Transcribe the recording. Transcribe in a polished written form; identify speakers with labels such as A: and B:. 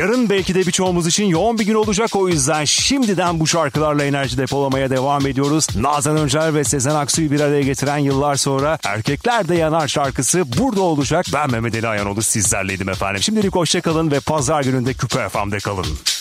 A: Yarın belki de birçoğumuz için yoğun bir gün olacak, o yüzden şimdiden bu şarkılarla enerji depolamaya devam ediyoruz. Nazan Öncel ve Sezen Aksu'yu bir araya getiren yıllar sonra Erkekler de Yanar şarkısı burada olacak. Ben Mehmet Ali Ayanoğlu sizlerleydim efendim. Şimdilik hoşça kalın ve pazar gününde Küpe FM'de kalın.